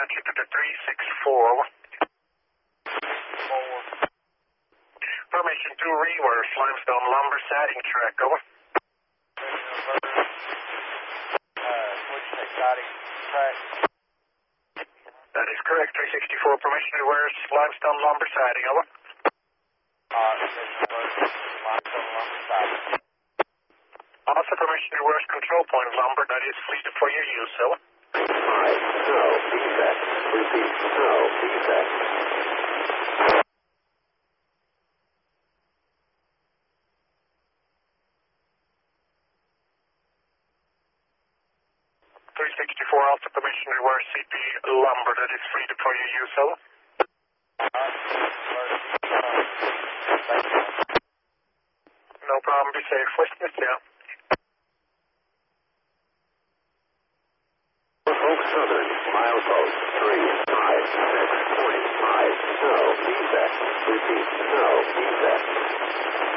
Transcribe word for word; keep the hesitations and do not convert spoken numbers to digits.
match it to the three six four. Formation two reverse, limestone lumber siding track, over. That is correct, three sixty-four, permission reverse, limestone lumber siding, over. Also permission reverse control point lumber, that is fleet for your use, over. Five, no, defect. Repeat, no, defect. three sixty-four, also permission reverse C P lumber, that is fleet for your use, over. No problem, be safe, listen it down. Oak Southern, milepost three five six point five, no, defect. Repeat, no, defect.